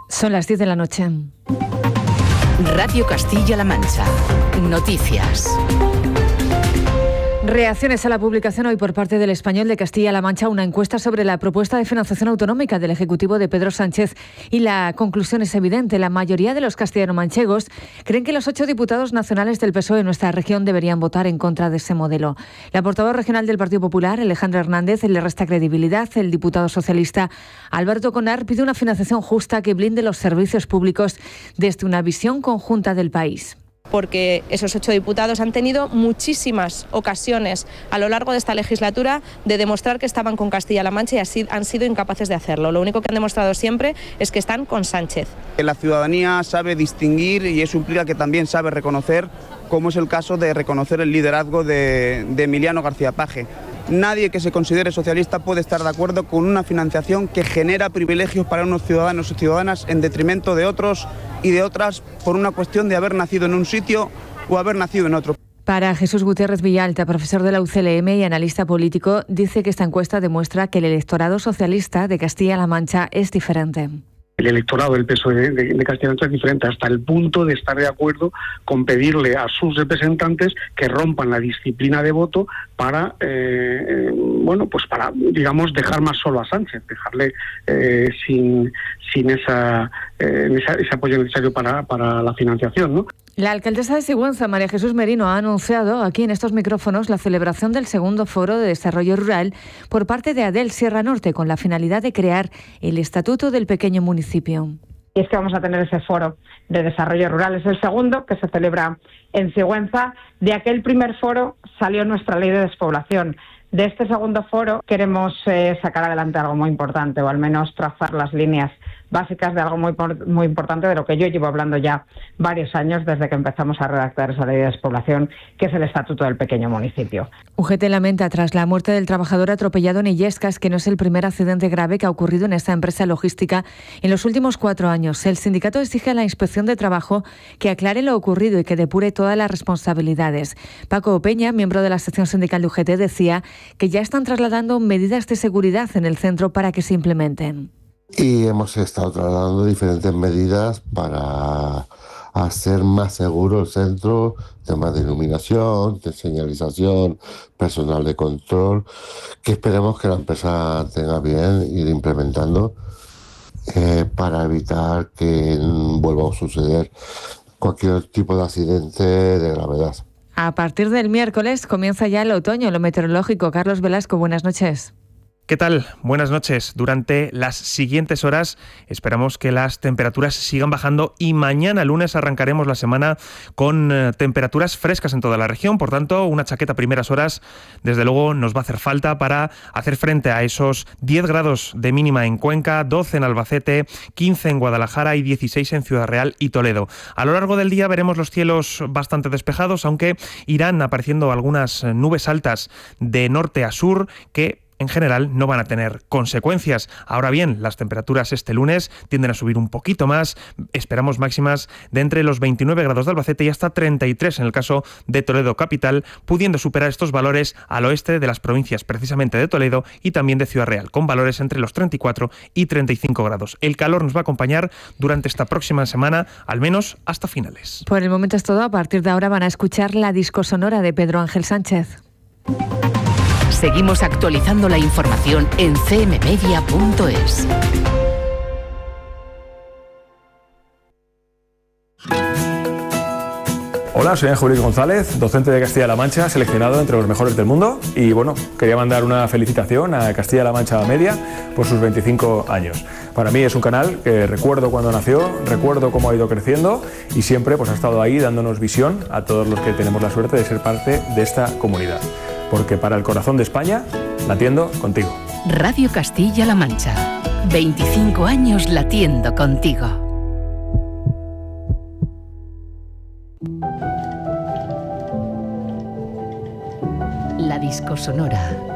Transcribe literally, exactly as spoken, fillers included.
Son las diez de la noche. Radio Castilla-La Mancha. Noticias. Reacciones a la publicación hoy por parte del Español de Castilla-La Mancha, una encuesta sobre la propuesta de financiación autonómica del Ejecutivo de Pedro Sánchez, y la conclusión es evidente. La mayoría de los castellano-manchegos creen que los ocho diputados nacionales del P S O E en nuestra región deberían votar en contra de ese modelo. La portavoz regional del Partido Popular, Alejandra Hernández, le resta credibilidad. El diputado socialista Alberto Conar pide una financiación justa que blinde los servicios públicos desde una visión conjunta del país. Porque esos ocho diputados han tenido muchísimas ocasiones a lo largo de esta legislatura de demostrar que estaban con Castilla-La Mancha y así han sido incapaces de hacerlo. Lo único que han demostrado siempre es que están con Sánchez. La ciudadanía sabe distinguir y eso implica que también sabe reconocer, como es el caso de reconocer el liderazgo de, de Emiliano García Paje. Nadie que se considere socialista puede estar de acuerdo con una financiación que genera privilegios para unos ciudadanos y ciudadanas en detrimento de otros y de otras por una cuestión de haber nacido en un sitio o haber nacido en otro. Para Jesús Gutiérrez Villalta, profesor de la U C L M y analista político, dice que esta encuesta demuestra que el electorado socialista de Castilla-La Mancha es diferente. El electorado del P S O E de, de, de Castilla-La Mancha es diferente, hasta el punto de estar de acuerdo con pedirle a sus representantes que rompan la disciplina de voto para, eh, bueno, pues para, digamos, dejar más solo a Sánchez, dejarle eh, sin, sin esa, eh, esa, ese apoyo necesario para, para la financiación, ¿no? La alcaldesa de Sigüenza, María Jesús Merino, ha anunciado aquí en estos micrófonos la celebración del segundo Foro de Desarrollo Rural por parte de ADEL Sierra Norte, con la finalidad de crear el Estatuto del Pequeño Municipio. Y es que vamos a tener ese foro de desarrollo rural. Es el segundo que se celebra en Sigüenza. De aquel primer foro salió nuestra ley de despoblación. De este segundo foro queremos eh, sacar adelante algo muy importante, o al menos trazar las líneas básicas de algo muy, muy importante, de lo que yo llevo hablando ya varios años desde que empezamos a redactar esa ley de despoblación, que es el Estatuto del Pequeño Municipio. U G T lamenta tras la muerte del trabajador atropellado en Illescas que no es el primer accidente grave que ha ocurrido en esta empresa logística en los últimos cuatro años. El sindicato exige a la Inspección de Trabajo que aclare lo ocurrido y que depure todas las responsabilidades. Paco Peña, miembro de la sección sindical de U G T, decía que ya están trasladando medidas de seguridad en el centro para que se implementen. Y hemos estado trasladando diferentes medidas para hacer más seguro el centro, temas de iluminación, de señalización, personal de control, que esperemos que la empresa tenga bien ir implementando eh, para evitar que vuelva a suceder cualquier tipo de accidente de gravedad. A partir del miércoles comienza ya el otoño, lo meteorológico. Carlos Velasco, buenas noches. ¿Qué tal? Buenas noches. Durante las siguientes horas esperamos que las temperaturas sigan bajando y mañana lunes arrancaremos la semana con eh, temperaturas frescas en toda la región. Por tanto, una chaqueta a primeras horas desde luego nos va a hacer falta para hacer frente a esos diez grados de mínima en Cuenca, doce en Albacete, quince en Guadalajara y dieciséis en Ciudad Real y Toledo. A lo largo del día veremos los cielos bastante despejados, aunque irán apareciendo algunas nubes altas de norte a sur que en general no van a tener consecuencias. Ahora bien, las temperaturas este lunes tienden a subir un poquito más. Esperamos máximas de entre los veintinueve grados de Albacete y hasta treinta y tres en el caso de Toledo capital, pudiendo superar estos valores al oeste de las provincias, precisamente de Toledo y también de Ciudad Real, con valores entre los treinta y cuatro y treinta y cinco grados. El calor nos va a acompañar durante esta próxima semana, al menos hasta finales. Por el momento es todo. A partir de ahora van a escuchar la disco sonora de Pedro Ángel Sánchez. Seguimos actualizando la información en c m media punto es. Hola, soy Ángel Luis González, docente de Castilla-La Mancha, seleccionado entre los mejores del mundo. Y bueno, quería mandar una felicitación a Castilla-La Mancha Media por sus veinticinco años. Para mí es un canal que recuerdo cuando nació, recuerdo cómo ha ido creciendo y siempre pues, ha estado ahí dándonos visión a todos los que tenemos la suerte de ser parte de esta comunidad. Porque para el corazón de España, latiendo contigo. Radio Castilla-La Mancha. veinticinco años latiendo contigo. La disco sonora.